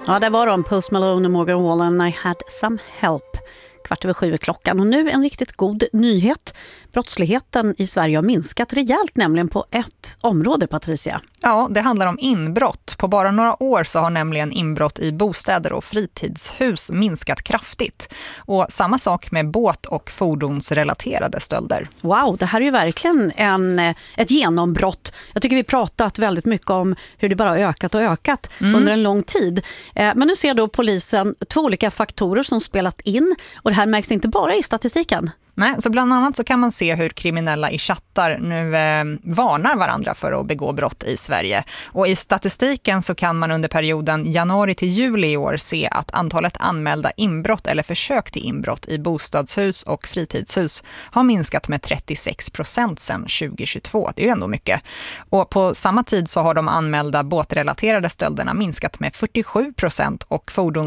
Ja, det var de. Post Malone och Morgan Wallen, I had some help. 6:15 klockan. Och nu en riktigt god nyhet. Brottsligheten i Sverige har minskat rejält, nämligen på ett område, Patricia. Ja, det handlar om inbrott. På bara några år så har nämligen inbrott i bostäder och fritidshus minskat kraftigt. Och samma sak med båt- och fordonsrelaterade stölder. Wow, det här är ju verkligen ett genombrott. Jag tycker vi pratat väldigt mycket om hur det bara har ökat och ökat under en lång tid. Men nu ser då polisen 2 olika faktorer som spelat in. Och det här märks inte bara i statistiken. Nej, så bland annat så kan man se hur kriminella i chattar nu varnar varandra för att begå brott i Sverige. Och i statistiken så kan man under perioden januari till juli i år se att antalet anmälda inbrott eller försök till inbrott i bostadshus och fritidshus har minskat med 36% sedan 2022. Det är ju ändå mycket. Och på samma tid så har de anmälda båtrelaterade stölderna minskat med 47% och